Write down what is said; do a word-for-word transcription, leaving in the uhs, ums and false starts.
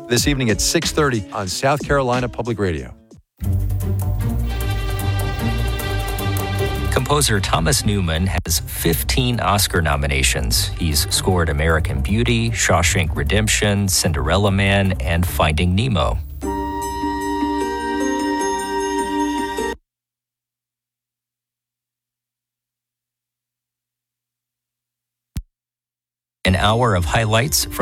this evening at six thirty on South Carolina Public Radio. Composer Thomas Newman has fifteen Oscar nominations. He's scored American Beauty, Shawshank Redemption, Cinderella Man, and Finding Nemo. An hour of highlights from